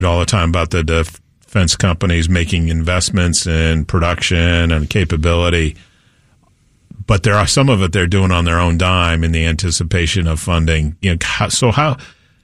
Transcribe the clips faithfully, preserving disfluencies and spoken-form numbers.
all the time about the defense companies making investments in production and capability. But there are some of it they're doing on their own dime in the anticipation of funding. You know, so how?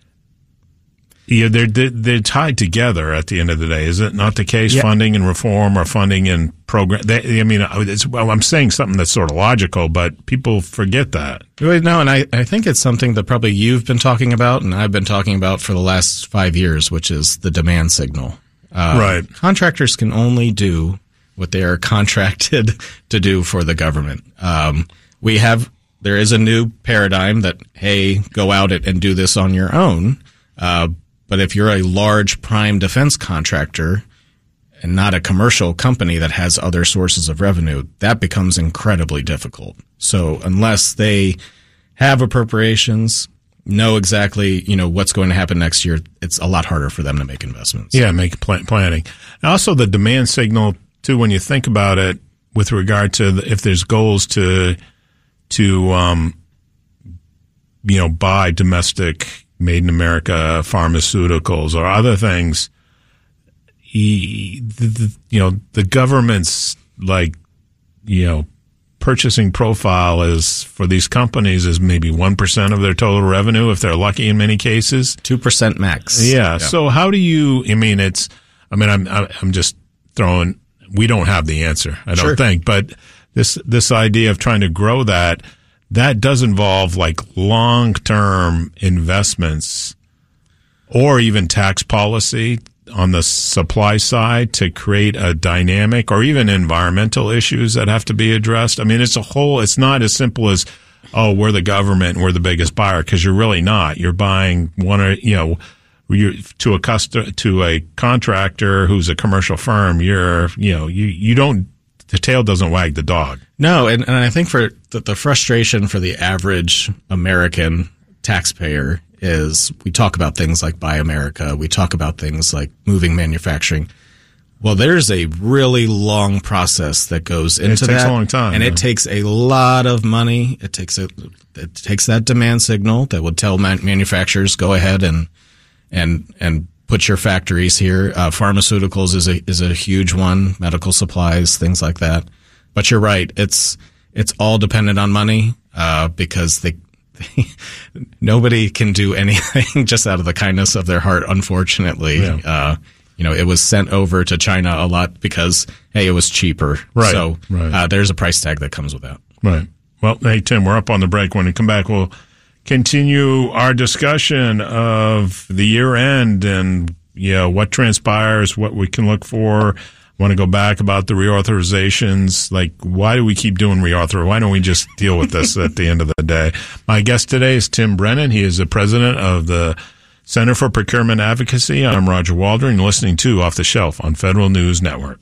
Yeah, they're, they're they're tied together at the end of the day. Is it not the case? Yeah. Funding and reform or funding and program. They, I mean, it's, well, I'm saying something that's sort of logical, but people forget that. No, and I, I think it's something that probably you've been talking about and I've been talking about for the last five years, which is the demand signal. Uh, right. Contractors can only do what they are contracted to do for the government. Um, we have there is a new paradigm that, hey, go out and do this on your own. Uh, but if you're a large prime defense contractor and not a commercial company that has other sources of revenue, that becomes incredibly difficult. So unless they have appropriations, know exactly, you know, what's going to happen next year, it's a lot harder for them to make investments. Yeah, make plan- planning. And also the demand signal, too, when you think about it, with regard to the, if there's goals to, to um, you know, buy domestic, made in America pharmaceuticals or other things, he, the, the, you know, the government's, like, you know, purchasing profile is for these companies is maybe one percent of their total revenue if they're lucky in many cases. two percent max. Yeah. yeah. So how do you, I mean, it's, I mean, I'm, I'm just throwing, we don't have the answer, I don't sure. think, but this, this idea of trying to grow that, that does involve like long-term investments or even tax policy on the supply side to create a dynamic, or even environmental issues that have to be addressed. I mean, it's a whole, it's not as simple as, oh, we're the government and we're the biggest buyer, because you're really not. You're buying one or, you know, you're to a custom, to a contractor who's a commercial firm, you're, you know, you, you don't, the tail doesn't wag the dog. No. And, and I think for the, the frustration for the average American taxpayer is we talk about things like Buy America. We talk about things like moving manufacturing. Well, there's a really long process that goes into that. It takes that, a long time. And yeah. it takes a lot of money. It takes a, it takes that demand signal that would tell man- manufacturers, go ahead and, and, and put your factories here. Uh, pharmaceuticals is a, is a huge one. Medical supplies, things like that. But you're right. It's, it's all dependent on money, uh, because they, nobody can do anything just out of the kindness of their heart, unfortunately. Yeah. Uh, you know, it was sent over to China a lot because, hey, it was cheaper. Right. So right. Uh, there's a price tag that comes with that. Right. Well, hey, Tim, we're up on the break. When we come back, we'll continue our discussion of the year end and, you know, what transpires, what we can look for. Want to go back about the reauthorizations? Like, why do we keep doing reauthor? Why don't we just deal with this at the end of the day? My guest today is Tim Brennan. He is the president of the Center for Procurement Advocacy. I'm Roger Waldron. You're listening to Off the Shelf on Federal News Network.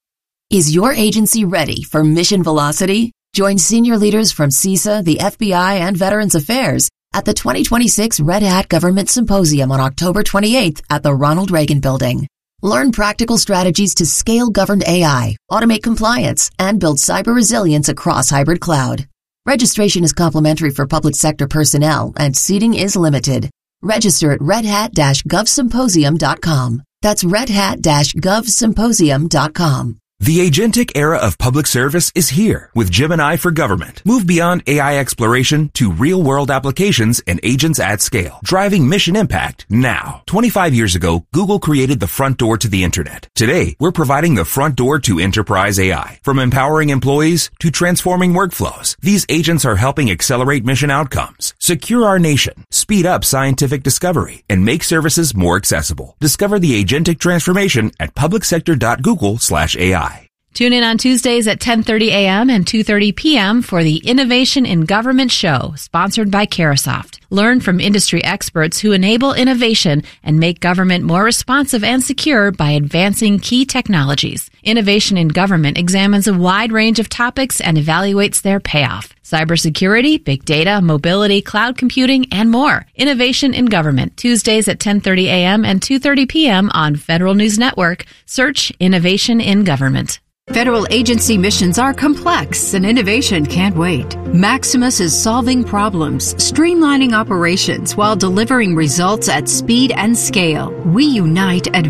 Is your agency ready for mission velocity? Join senior leaders from CISA, the F B I, and Veterans Affairs at the twenty twenty-six Red Hat Government Symposium on October twenty-eighth at the Ronald Reagan Building. Learn practical strategies to scale governed A I, automate compliance, and build cyber resilience across hybrid cloud. Registration is complimentary for public sector personnel, and seating is limited. Register at red hat dash gov symposium dot com. That's red hat dash gov symposium dot com. The agentic era of public service is here with Gemini for Government. Move beyond A I exploration to real-world applications and agents at scale, driving mission impact now. twenty-five years ago, Google created the front door to the internet. Today, we're providing the front door to enterprise A I. From empowering employees to transforming workflows, these agents are helping accelerate mission outcomes, secure our nation, speed up scientific discovery, and make services more accessible. Discover the agentic transformation at public sector dot google slash A I. Tune in on Tuesdays at ten thirty a.m. and two thirty p.m. for the Innovation in Government Show, sponsored by Carahsoft. Learn from industry experts who enable innovation and make government more responsive and secure by advancing key technologies. Innovation in Government examines a wide range of topics and evaluates their payoff. Cybersecurity, big data, mobility, cloud computing, and more. Innovation in Government, Tuesdays at ten thirty a.m. and two thirty p.m. on Federal News Network. Search Innovation in Government. Federal agency missions are complex and innovation can't wait. Maximus is solving problems, streamlining operations while delivering results at speed and scale. We unite at